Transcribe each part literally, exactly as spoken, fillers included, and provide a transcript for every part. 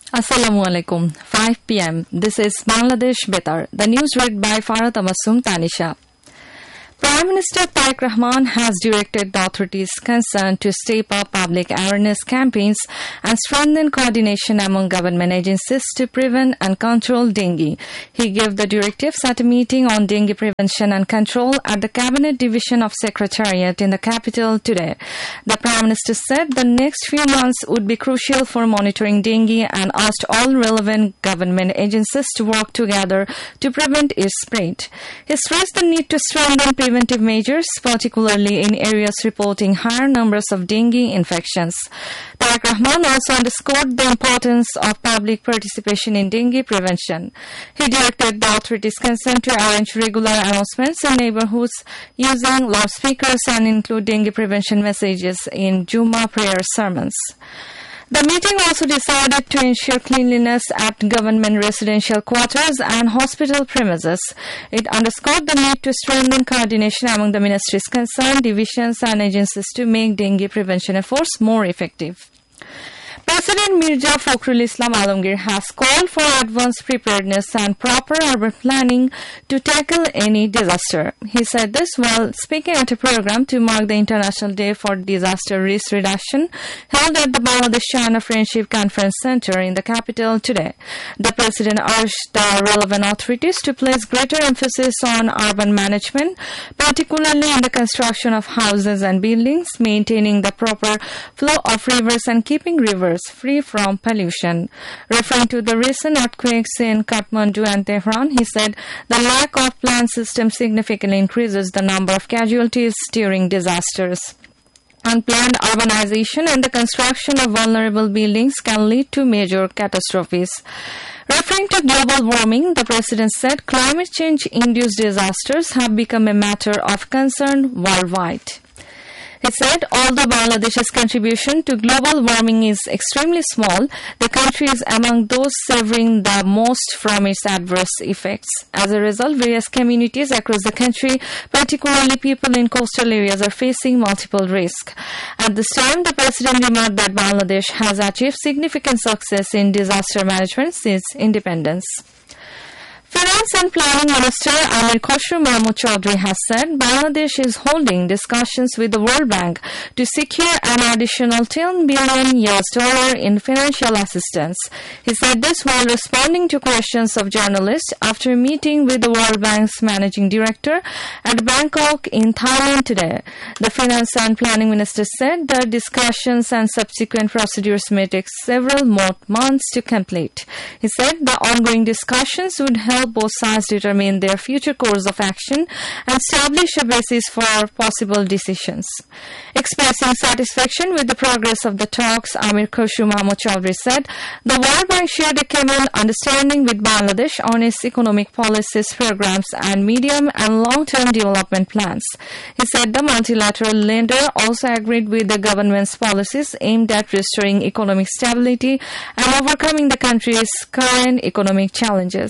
Assalamualaikum. five p m. This is Bangladesh Betar. The news read by Farah Tamasum Tanisha. Prime Minister Tariq Rahman has directed the authorities concerned to step up public awareness campaigns and strengthen coordination among government agencies to prevent and control dengue. He gave the directives at a meeting on dengue prevention and control at the Cabinet Division of Secretariat in the capital today. The Prime Minister said the next few months would be crucial for monitoring dengue and asked all relevant government agencies to work together to prevent its spread. He stressed the need to strengthen preventive measures, particularly in areas reporting higher numbers of dengue infections. Tariq Rahman also underscored the importance of public participation in dengue prevention. He directed the authorities concerned to arrange regular announcements in neighborhoods using loudspeakers and include dengue prevention messages in Jummah prayer sermons. The meeting also decided to ensure cleanliness at government residential quarters and hospital premises. It underscored the need to strengthen coordination among the ministries concerned, divisions and agencies to make dengue prevention efforts more effective. President Mirza Fakhrul Islam Alamgir has called for advanced preparedness and proper urban planning to tackle any disaster. He said this while speaking at a program to mark the International Day for Disaster Risk Reduction held at the Bangladesh-China Friendship Conference Center in the capital today. The President urged the relevant authorities to place greater emphasis on urban management, particularly in the construction of houses and buildings, maintaining the proper flow of rivers and keeping rivers free from pollution. Referring to the recent earthquakes in Kathmandu and Tehran, he said the lack of planned system significantly increases the number of casualties during disasters. Unplanned urbanization and the construction of vulnerable buildings can lead to major catastrophes. Referring to global warming, the President said climate change-induced disasters have become a matter of concern worldwide. He said, although Bangladesh's contribution to global warming is extremely small, the country is among those suffering the most from its adverse effects. As a result, various communities across the country, particularly people in coastal areas, are facing multiple risks. At this time, the President remarked that Bangladesh has achieved significant success in disaster management since independence. Finance and Planning Minister Amir Khosrow Mahmood Chaudhry has said Bangladesh is holding discussions with the World Bank to secure an additional ten billion U S dollar in financial assistance. He said this while responding to questions of journalists after a meeting with the World Bank's managing director at Bangkok in Thailand today. The Finance and Planning Minister said the discussions and subsequent procedures may take several more months to complete. He said the ongoing discussions would help both sides determine their future course of action and establish a basis for possible decisions. Expressing satisfaction with the progress of the talks, Amir Khosrow Mahmood Chaudhry said the World Bank shared a common understanding with Bangladesh on its economic policies, programs and medium and long-term development plans. He said the multilateral lender also agreed with the government's policies aimed at restoring economic stability and overcoming the country's current economic challenges.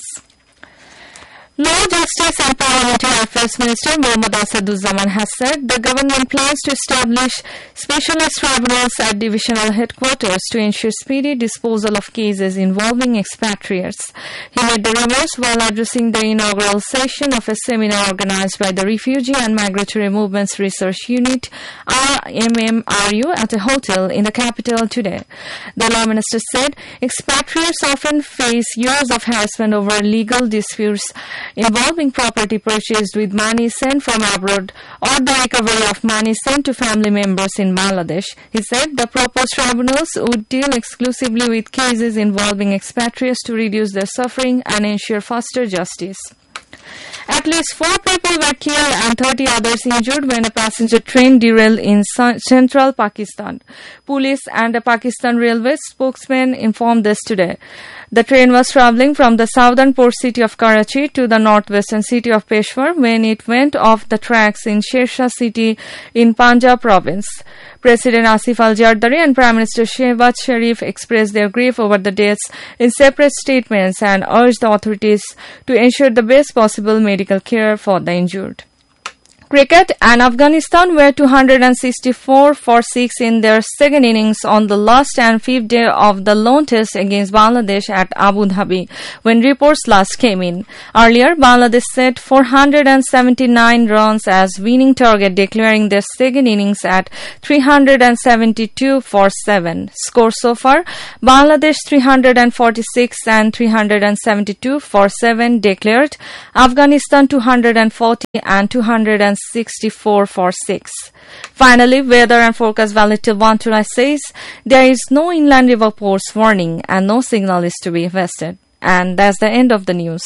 Law, Justice and Parliamentary Affairs Minister Mohammad Asaduzzaman has said the government plans to establish specialist tribunals at divisional headquarters to ensure speedy disposal of cases involving expatriates. He made the remarks while addressing the inaugural session of a seminar organized by the Refugee and Migratory Movements Research Unit R M M R U at a hotel in the capital today. The Law Minister said expatriates often face years of harassment over legal disputes involving property purchased with money sent from abroad or the recovery of money sent to family members in Bangladesh. He said the proposed tribunals would deal exclusively with cases involving expatriates to reduce their suffering and ensure faster justice. At least four people were killed and thirty others injured when a passenger train derailed in central Pakistan. Police and a Pakistan Railways spokesman informed this today. The train was travelling from the southern port city of Karachi to the northwestern city of Peshawar when it went off the tracks in Shershah city in Punjab province. President Asif al-Zardari and Prime Minister Shehbaz Sharif expressed their grief over the deaths in separate statements and urged the authorities to ensure the best possible medical care for the injured. Cricket and Afghanistan were two hundred sixty-four for six in their second innings on the last and fifth day of the lone test against Bangladesh at Abu Dhabi, when reports last came in. Earlier, Bangladesh set four hundred seventy-nine runs as winning target, declaring their second innings at three hundred seventy-two for seven. Score so far, Bangladesh three hundred forty-six and three hundred seventy-two for seven declared, Afghanistan two hundred forty and two hundred sixty-four for six. Finally, weather and forecast valid till one July says there is no inland river force warning and no signal is to be vested. And that's the end of the news.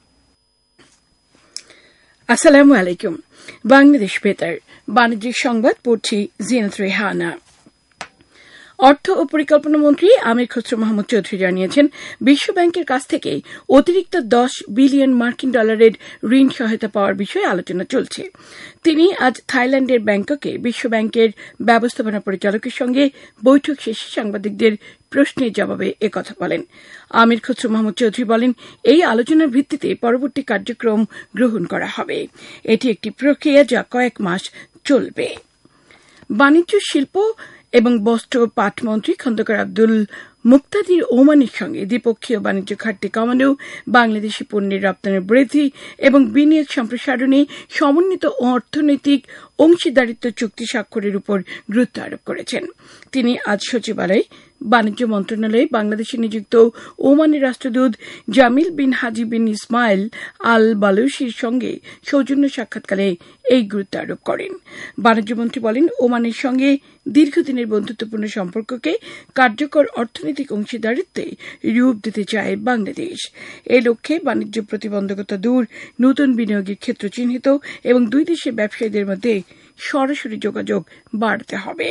Assalamu alaikum. Bangladesh বেতার বাণিজ্যিক সংবাদ পড়ছি জিনাত রেহানা। অর্থ ও পরিকল্পনা মন্ত্রী আমির খসরু মাহমুদ চৌধুরী জানিয়েছেন, বিশ্ব ব্যাংকের কাছ থেকে অতিরিক্ত দশ বিলিয়ন মার্কিন ডলারের ঋণ সহায়তা পাওয়ার বিষয়ে আলোচনা চলছে। তিনি আজ থাইল্যান্ডের ব্যাংককে বিশ্ব ব্যাংকের ব্যবস্থাপনা পরিচালকের সঙ্গে বৈঠক শেষে সাংবাদিকদের প্রশ্নের জবাবে একথা বলেন। আমির খসরু মাহমুদ চৌধুরী বলেন, এই আলোচনার ভিত্তিতে পরবর্তী কার্যক্রম গ্রহণ করা হবে। এটি একটি প্রক্রিয়া যা কয়েক মাস চলবে। বাণিজ্য, শিল্প এবং বস্ত্র ও পাট মন্ত্রী খন্দকার আব্দুল মুক্তাদির ওমানের সঙ্গে দ্বিপক্ষীয় বাণিজ্য ঘাটতি কমানো, বাংলাদেশি পণ্যের রপ্তানি বৃদ্ধি এবং বিনিয়োগ সম্প্রসারণে সমন্বিত অর্থনৈতিক অংশীদারিত্ব চুক্তি স্বাক্ষরের উপর গুরুত্ব আরোপ করেছেন। তিনি আজ সচিবালয়ে বাণিজ্য মন্ত্রণালয়ে বাংলাদেশে নিযুক্ত ওমানের রাষ্ট্রদূত জামিল বিন হাজি বিন ইসমাইল আল বালুশির সঙ্গে সৌজন্য সাক্ষাৎকালে এই গুরুত্ব আরোপ করেন। বাণিজ্যমন্ত্রী বলেন, ওমানের সঙ্গে দীর্ঘদিনের বন্ধুত্বপূর্ণ সম্পর্ককে কার্যকর অর্থনৈতিক অংশীদারিত্বে রূপ দিতে চায় বাংলাদেশ। এই লক্ষ্যে বাণিজ্য প্রতিবন্ধকতা দূর, নতুন বিনিয়োগের ক্ষেত্র চিহ্নিত এবং দুই দেশের ব্যবসায়ীদের মধ্যে সরাসরি যোগাযোগ বাড়াতে হবে।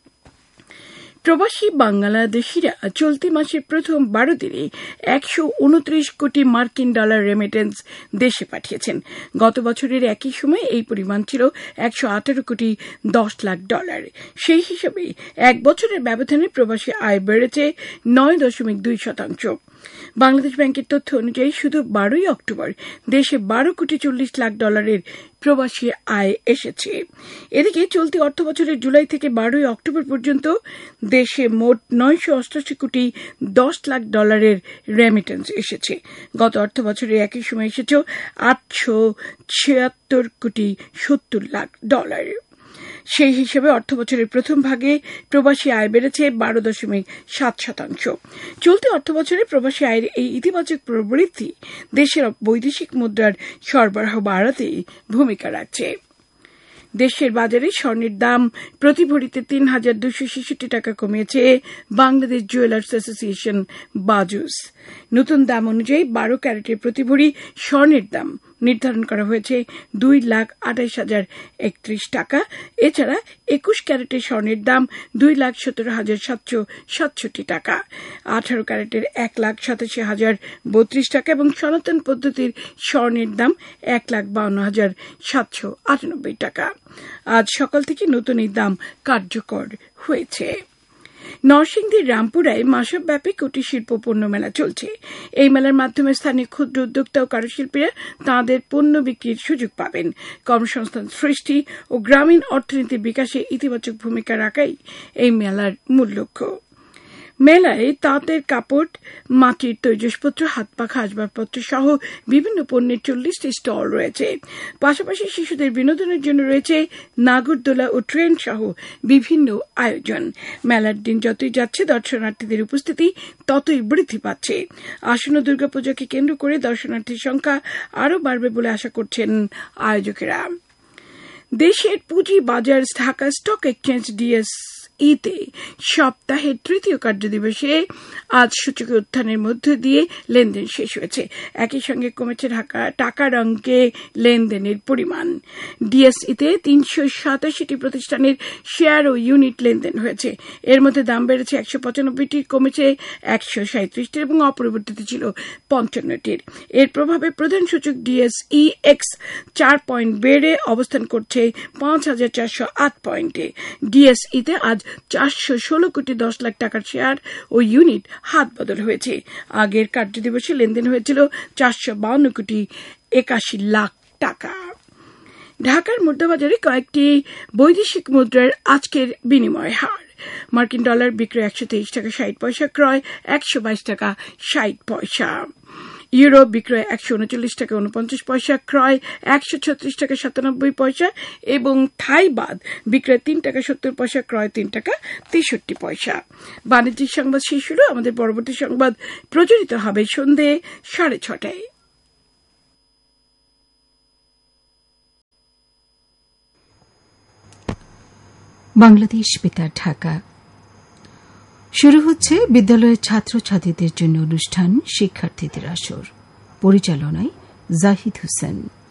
প্রবাসী বাংলাদেশিরা চলতি মাসের প্রথম বারো দিনে একশো উনত্রিশ কোটি মার্কিন ডলার রেমিটেন্স দেশে পাঠিয়েছেন। গত বছরের একই সময় এই পরিমাণ ছিল একশো আঠারো কোটি দশ লাখ ডলার। সেই হিসাবে এক বছরের ব্যবধানে প্রবাসী আয় বেড়েছে নয় দশমিক দুই শতাংশ। বাংলাদেশ ব্যাংকের তথ্য অনুযায়ী শুধু বারোই অক্টোবর দেশে বারো কোটি চল্লিশ লাখ ডলারের প্রবাসী আয় এসেছে। এদিকে চলতি অর্থ বছরের জুলাই থেকে বারোই অক্টোবর পর্যন্ত দেশে মোট নয়শো অষ্টাশি কোটি দশ লাখ ডলারের রেমিটেন্স এসেছে। গত অর্থ বছরের একই সময় এসেছে আটশো ছিয়াত্তর কোটি সত্তর লাখ ডলার। সেই হিসেবে অর্থ বছরের প্রথম ভাগে প্রবাসী আয় বেড়েছে বারো দশমিক সাত শতাংশ। চলতি অর্থ বছরে প্রবাসী আয়ের এই ইতিবাচক প্রবৃদ্ধি দেশের বৈদেশিক মুদ্রার সরবরাহ বাড়াতে ভূমিকা রাখছে। দেশের বাজারে স্বর্ণের দাম প্রতি ভরিতে তিন হাজার দুশো ছেষট্টি টাকা কমিয়েছে বাংলাদেশ জুয়েলার্স অ্যাসোসিয়েশন বাজুস। নতুন দাম অনুযায়ী বারো ক্যারেটের প্রতি ভরি স্বর্ণের দাম নির্ধারণ করা হয়েছে দুই লাখ আঠাইশ হাজার একত্রিশ টাকা। এছাড়া একুশ ক্যারেটের স্বর্ণের দাম দুই লাখ সতেরো হাজার সাতশো সাতষট্টি টাকা, আঠারো ক্যারেটের এক লাখ সাতাশি হাজার বত্রিশ টাকা এবং সনাতন পদ্ধতির স্বর্ণের দাম এক লাখ বাউন্ন হাজার সাতশো আটানব্বই টাকা। আজ সকাল থেকে নতুন এই দাম কার্যকর হয়েছে। নরসিংদীর রামপুরায় মাসব্যাপী কুটির শিল্প পণ্য মেলা চলছে। এই মেলার মাধ্যমে স্থানীয় ক্ষুদ্র উদ্যোক্তা ও কারুশিল্পীরা তাঁদের পণ্য বিক্রির সুযোগ পাবেন। কর্মসংস্থান সৃষ্টি ও গ্রামীণ অর্থনীতির বিকাশে ইতিবাচক ভূমিকা রাখাই এই মেলার মূল লক্ষ্য। মেলায় তাঁতের কাপড়, মাটির তৈজসপত্র, হাত পাখা আসবাবপত্র সহ বিভিন্ন পণ্যের চল্লিশটি স্টল রয়েছে। পাশাপাশি শিশুদের বিনোদনের জন্য রয়েছে নাগরদোলা ও ট্রেন সহ বিভিন্ন আয়োজন। মেলার দিন যতই যাচ্ছে দর্শনার্থীদের উপস্থিতি ততই বৃদ্ধি পাচ্ছে। আসন্ন দুর্গাপূজাকে কেন্দ্র করে দর্শনার্থীর সংখ্যা আরও বাড়বে বলে আশা করছেন আয়োজকেরা। দেশের পুঁজি বাজার ঢাকা স্টক এক্সচেঞ্জ ডিএস ইতে সপ্তাহের তৃতীয় কার্যদিবসে আজ সূচকে উত্থানের মধ্য দিয়ে লেনদেন শেষ হয়েছে। একই সঙ্গে কমেছে ঢাকা টাকার অঙ্কে লেনদেনের পরিমাণ। ডিএসইতে তিনশো সাতাশিটি প্রতিষ্ঠানের শেয়ার ও ইউনিট লেনদেন হয়েছে। এর মধ্যে দাম বেড়েছে একশো পঁচানব্বইটি, কমেছে একশো সাঁত্রিশটির এবং অপরিবর্তিত ছিল পঞ্চান্নটির। এর প্রভাবে প্রধান সূচক ডিএসই এক্স চার পয়েন্ট বেড়ে অবস্থান করছে পাঁচ হাজার চারশো আট পয়েন্টে। ডিএসইতে আজ চারশো ষোলো কোটি দশ লাখ টাকার শেয়ার ও ইউনিট হাত বদল হয়েছে। আগের কার্যদিবসে লেনদেন হয়েছিল চারশো বাউন্ন কোটি একাশি লাখ টাকা। ঢাকার মুদ্রাবাজারে কয়েকটি বৈদেশিক মুদ্রার আজকের বিনিময় হার। মার্কিন ডলার বিক্রয় একশো তেইশ টাকা ষাট পয়সা, ক্রয় একশো বাইশ টাকা ষাট পয়সা। ইউরো বিক্রয় একশো উনচল্লিশ টাকা উনপঞ্চাশ পয়সা, ক্রয় একশো ছত্রিশ টাকা সাতানব্বই পয়সা এবং থাই বাদ বিক্রয় তিন টাকা সত্তর পয়সা, ক্রয় তিন টাকা তেষট্টি পয়সা। বাণিজ্যিক সংবাদ শেষ হলো। আমাদের পরবর্তী সংবাদ প্রচারিত হবে সন্ধে সাড়ে ছটায়। বাংলাদেশ বেতার, ঢাকা। শুরু হচ্ছে বিদ্যালয়ের ছাত্রছাত্রীদের জন্য অনুষ্ঠান শিক্ষার্থীদের আসর। পরিচালনায় জাহিদ হোসেন।